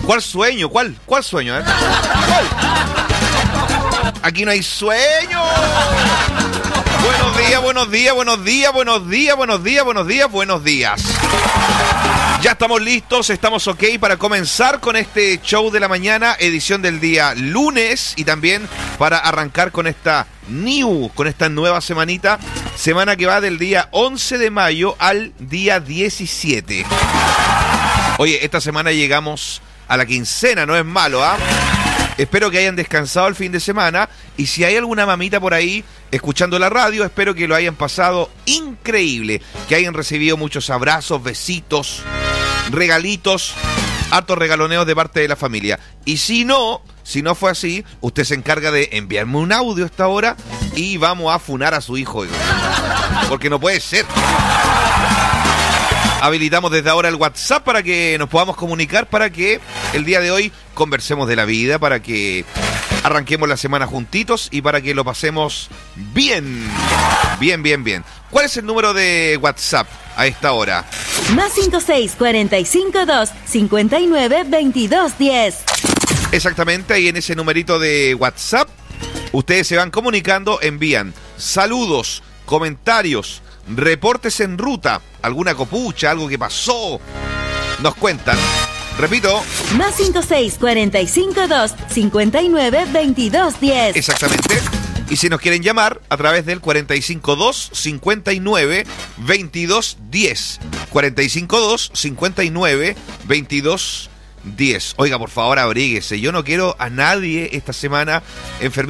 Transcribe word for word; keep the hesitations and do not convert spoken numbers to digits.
¿Cuál sueño? ¿Cuál? ¿Cuál sueño? Eh? ¿Cuál? Aquí no hay sueño. Buenos días, buenos días, buenos días, buenos días, buenos días, buenos días, buenos días. Ya estamos listos, estamos ok para comenzar con este show de la mañana, edición del día lunes, y también para arrancar con esta new, con esta nueva semanita, semana que va del día once de mayo al día diecisiete. Oye, esta semana llegamos a la quincena, no es malo, ¿ah? ¿eh? Espero que hayan descansado el fin de semana, y si hay alguna mamita por ahí escuchando la radio, espero que lo hayan pasado increíble, que hayan recibido muchos abrazos, besitos, regalitos, hartos regaloneos de parte de la familia. Y si no, si no fue así, usted se encarga de enviarme un audio a esta hora y vamos a funar a su hijo, porque no puede ser. Habilitamos desde ahora el WhatsApp para que nos podamos comunicar, para que el día de hoy conversemos de la vida, para que arranquemos la semana juntitos y para que lo pasemos bien, bien, bien, bien. ¿Cuál es el número de WhatsApp a esta hora? Más cinco seis cuatro cinco dos cinco nueve veintidós diez. Exactamente, ahí en ese numerito de WhatsApp, ustedes se van comunicando, envían saludos, comentarios, reportes en ruta, alguna copucha, algo que pasó, nos cuentan. Repito. Más cinco seis cuatro cinco dos cinco nueve veintidós diez. Exactamente. Y si nos quieren llamar a través del cuatro cinco dos cinco nueve veintidós diez. cuatro cinco dos cinco nueve veintidós diez. Oiga, por favor, abríguese. Yo no quiero a nadie esta semana enfermito.